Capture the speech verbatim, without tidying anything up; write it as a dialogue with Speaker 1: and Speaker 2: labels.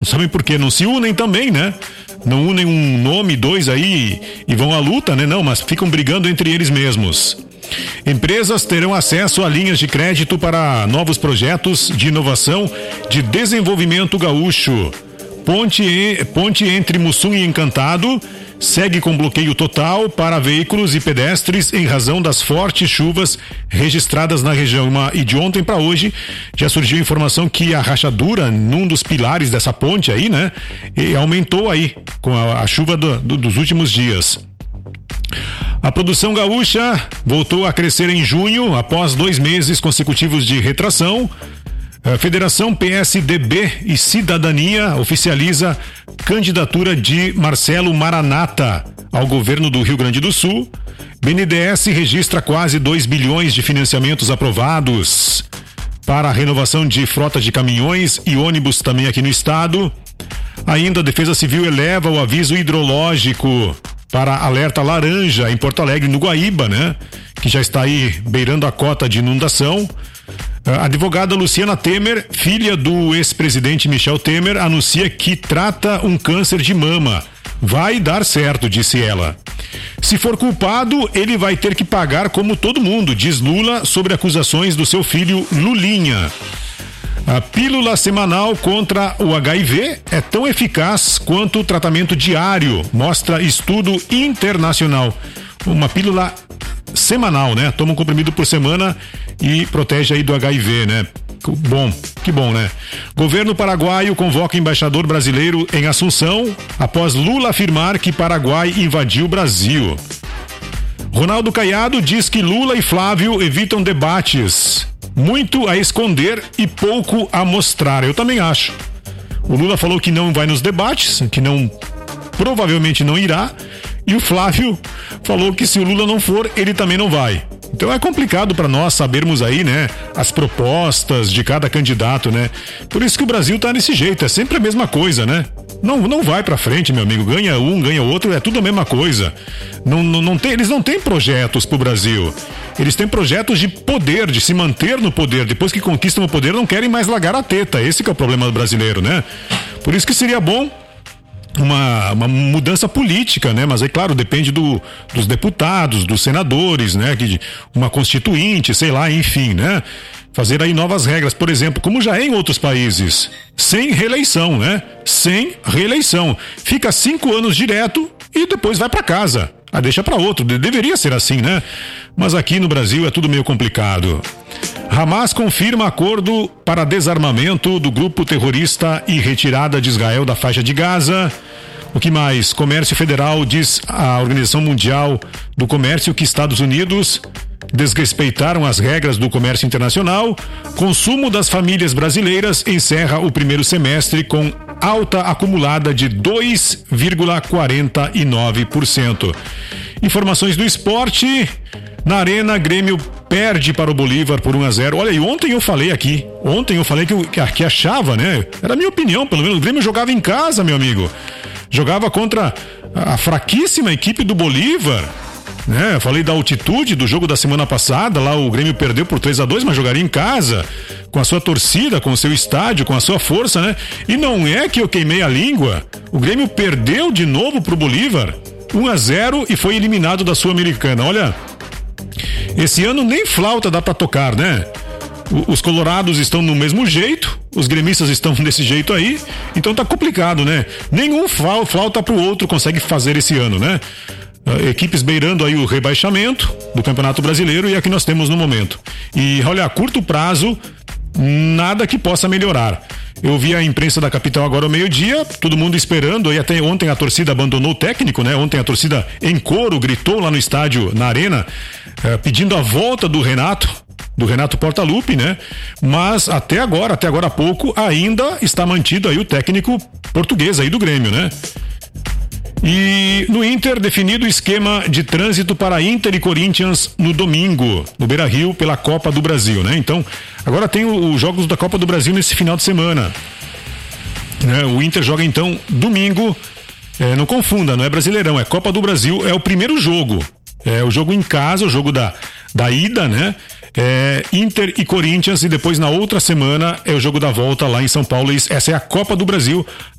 Speaker 1: sabem por quê? Não se unem também, né? Não unem um nome, dois aí e vão à luta, né? Não, mas ficam brigando entre eles mesmos. Empresas terão acesso a linhas de crédito para novos projetos de inovação de desenvolvimento gaúcho. Ponte, ponte entre Mussum e Encantado segue com bloqueio total para veículos e pedestres em razão das fortes chuvas registradas na região. Uma, e de ontem para hoje já surgiu informação que a rachadura num dos pilares dessa ponte aí, né, e aumentou aí com a, a chuva do, do, dos últimos dias. A produção gaúcha voltou a crescer em junho após dois meses consecutivos de retração. A Federação P S D B e Cidadania oficializa candidatura de Marcelo Maranata ao governo do Rio Grande do Sul. B N D E S registra quase dois bilhões de financiamentos aprovados para a renovação de frota de caminhões e ônibus também aqui no estado. Ainda a Defesa Civil eleva o aviso hidrológico para alerta laranja em Porto Alegre, no Guaíba, né? Que já está aí beirando a cota de inundação. A advogada Luciana Temer, filha do ex-presidente Michel Temer, anuncia que trata um câncer de mama. Vai dar certo, disse ela. Se for culpado, ele vai ter que pagar como todo mundo, diz Lula sobre acusações do seu filho Lulinha. A pílula semanal contra o H I V é tão eficaz quanto o tratamento diário, mostra estudo internacional. Uma pílula semanal, né? Toma um comprimido por semana e protege aí do H I V, né? Bom, que bom, né? Governo paraguaio convoca embaixador brasileiro em Assunção após Lula afirmar que Paraguai invadiu o Brasil. Ronaldo Caiado diz que Lula e Flávio evitam debates. Muito a esconder e pouco a mostrar. Eu também acho. O Lula falou que não vai nos debates, que não, provavelmente não irá. E o Flávio falou que se o Lula não for, ele também não vai. Então é complicado para nós sabermos aí, né, as propostas de cada candidato, né? Por isso que o Brasil tá desse jeito, é sempre a mesma coisa, né? Não, não vai para frente, meu amigo. Ganha um, ganha outro, é tudo a mesma coisa. Não, não, não tem, eles não têm projetos pro Brasil. Eles têm projetos de poder, de se manter no poder. Depois que conquistam o poder, não querem mais largar a teta. Esse que é o problema do brasileiro, né? Por isso que seria bom Uma, uma mudança política, né? Mas é claro, depende do, dos deputados, dos senadores, né? Que, uma constituinte, sei lá, enfim, né? Fazer aí novas regras, por exemplo, como já é em outros países, sem reeleição, né? Sem reeleição. Fica cinco anos direto e depois vai para casa. Ah, deixa para outro. Deveria ser assim, né? Mas aqui no Brasil é tudo meio complicado. Hamas confirma acordo para desarmamento do grupo terrorista e retirada de Israel da faixa de Gaza. O que mais? Comércio Federal diz a Organização Mundial do Comércio que Estados Unidos desrespeitaram as regras do comércio internacional. Consumo das famílias brasileiras encerra o primeiro semestre com alta acumulada de dois vírgula quarenta e nove por cento. Informações do esporte. Na Arena, Grêmio perde para o Bolívar por um a zero. Olha, e ontem eu falei aqui, ontem eu falei que, eu, que, que achava, né? Era a minha opinião, pelo menos o Grêmio jogava em casa, meu amigo. Jogava contra a fraquíssima equipe do Bolívar, né? Eu falei da altitude do jogo da semana passada, lá o Grêmio perdeu por três a dois, mas jogaria em casa, com a sua torcida, com o seu estádio, com a sua força, né? E não é que eu queimei a língua, o Grêmio perdeu de novo pro Bolívar, um a zero e foi eliminado da Sul-Americana. Olha, esse ano nem flauta dá pra tocar, né? Os colorados estão no mesmo jeito, os gremistas estão desse jeito aí, então tá complicado, né? Nenhum flauta pro outro consegue fazer esse ano, né? Equipes beirando aí o rebaixamento do Campeonato Brasileiro e é o que nós temos no momento. E olha, a curto prazo, nada que possa melhorar. Eu vi a imprensa da capital agora ao meio-dia, todo mundo esperando, e até ontem a torcida abandonou o técnico, né? Ontem a torcida em coro gritou lá no estádio, na arena, eh, pedindo a volta do Renato, do Renato Portaluppi, né? Mas até agora, até agora há pouco, ainda está mantido aí o técnico português aí do Grêmio, né? E no Inter, definido o esquema de trânsito para Inter e Corinthians no domingo, no Beira-Rio, pela Copa do Brasil, né? Então, agora tem os jogos da Copa do Brasil nesse final de semana, né? O Inter joga então domingo, é, não confunda, não é Brasileirão, é Copa do Brasil, é o primeiro jogo, é o jogo em casa, o jogo da, da ida, né? É, Inter e Corinthians, e depois na outra semana é o jogo da volta lá em São Paulo. Essa é a Copa do Brasil,